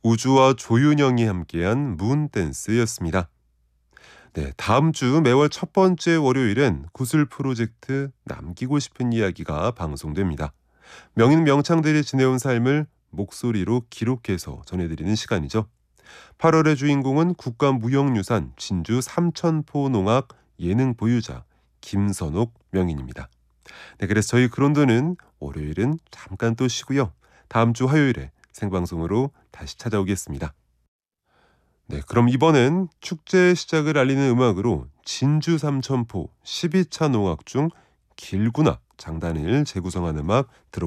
우주와 조윤영이 함께한 문댄스였습니다. 네, 다음 주 매월 첫 번째 월요일엔 구슬 프로젝트 남기고 싶은 이야기가 방송됩니다. 명인 명창들이 지내온 삶을 목소리로 기록해서 전해드리는 시간이죠. 8월의 주인공은 국가무형유산 진주 삼천포농악 예능 보유자 김선옥 명인입니다. 네, 그래서 저희 그론도는 월요일은 잠깐 또 쉬고요. 다음 주 화요일에 생방송으로 다시 찾아오겠습니다. 네, 그럼 이번엔 축제 시작을 알리는 음악으로 진주 삼천포 12차 농악 중 길구나 장단을 재구성한 음악 들어